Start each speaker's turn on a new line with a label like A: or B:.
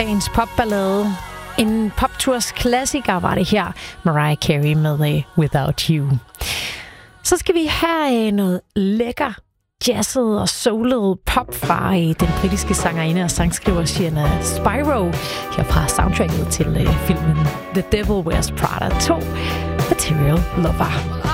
A: dagens popballade. En poptours klassiker var det her. Mariah Carey med Without You. Så skal vi have noget lækker jazzet og soulet pop fra den britiske sangerinde og sangskriver Sienna Spyro her fra soundtracket til filmen The Devil Wears Prada 2, Material Lover.